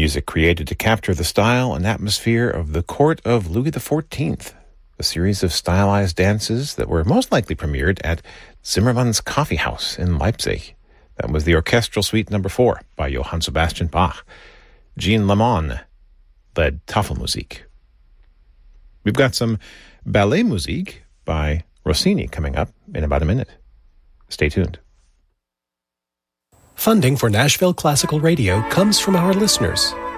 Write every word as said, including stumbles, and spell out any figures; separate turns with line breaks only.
Music created to capture the style and atmosphere of the court of Louis the fourteenth, a series of stylized dances that were most likely premiered at Zimmermann's Coffee House in Leipzig. That was the Orchestral Suite number four by Johann Sebastian Bach. Jean Lamon led Tafelmusik. We've got some ballet musique by Rossini coming up in about a minute. Stay tuned.
Funding for Nashville Classical Radio comes from our listeners,